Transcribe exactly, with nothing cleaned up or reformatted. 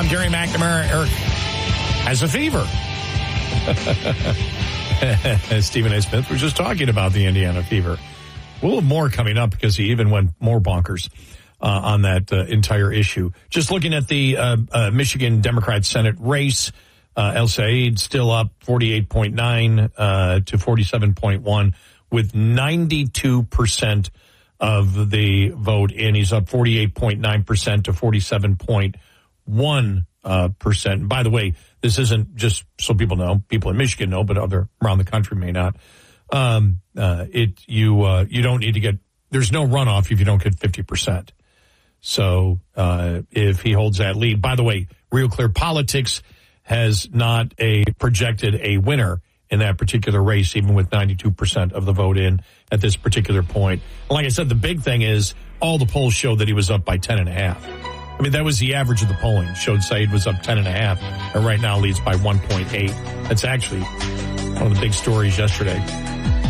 I'm Gary McNamara. Eric has a fever. Stephen A. Smith was just talking about the Indiana fever. We'll have more coming up because he even went more bonkers uh, on that uh, entire issue. Just looking at the uh, uh, Michigan Democrat Senate race, uh, El Said still up forty-eight point nine uh, to forty-seven point one with ninety-two percent of the vote in. He's up forty-eight point nine percent to forty-seven point one uh, percent. And by the way, this isn't just so people know, people in Michigan know, but other around the country may not. Um, uh, it, you, uh, you don't need to get, there's no runoff if you don't get fifty percent. So, uh, if he holds that lead, by the way, Real Clear Politics has not a projected a winner in that particular race, even with ninety-two percent of the vote in at this particular point. Like I said, the big thing is all the polls showed that he was up by ten and a half. I mean, that was the average of the polling. Showed Said was up ten and a half, and right now leads by one point eight. That's actually one of the big stories yesterday.